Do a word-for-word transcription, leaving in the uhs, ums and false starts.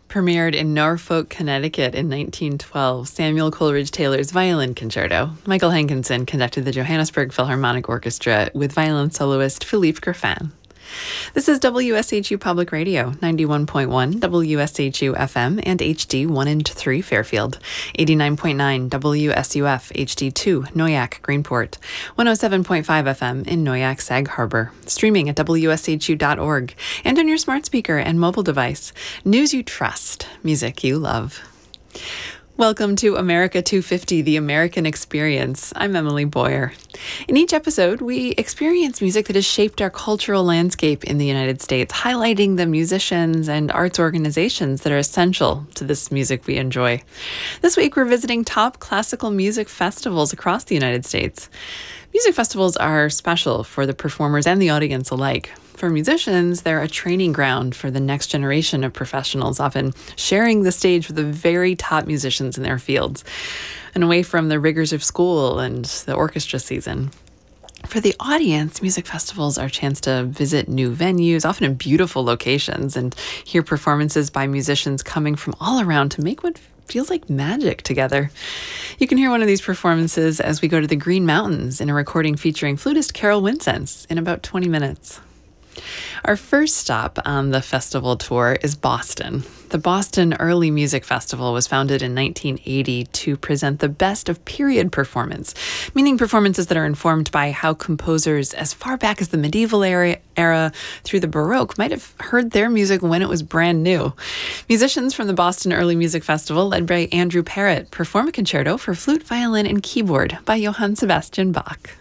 Premiered in Norfolk, Connecticut in nineteen twelve, Samuel Coleridge Taylor's Violin Concerto. Michael Hankinson conducted the Johannesburg Philharmonic Orchestra with violin soloist Philippe Griffin. This is W S H U Public Radio, ninety-one point one W S H U F M and H D one and three Fairfield, eighty-nine point nine W S U F H D two Noyak Greenport, one oh seven point five F M in Noyak Sag Harbor, streaming at W S H U dot org and on your smart speaker and mobile device. News you trust, music you love. Welcome to America two fifty, The American Experience. I'm Emily Boyer. In each episode, we experience music that has shaped our cultural landscape in the United States, highlighting the musicians and arts organizations that are essential to this music we enjoy. This week, we're visiting top classical music festivals across the United States. Music festivals are special for the performers and the audience alike. For musicians, they're a training ground for the next generation of professionals, often sharing the stage with the very top musicians in their fields, and away from the rigors of school and the orchestra season. For the audience, music festivals are a chance to visit new venues, often in beautiful locations, and hear performances by musicians coming from all around to make what feels like magic together. You can hear one of these performances as we go to the Green Mountains in a recording featuring flutist Carol Winsense in about twenty minutes. Our first stop on the festival tour is Boston. The Boston Early Music Festival was founded in nineteen eighty to present the best of period performance, meaning performances that are informed by how composers as far back as the medieval era, era through the Baroque might have heard their music when it was brand new. Musicians from the Boston Early Music Festival, led by Andrew Parrott, perform a concerto for flute, violin, and keyboard by Johann Sebastian Bach.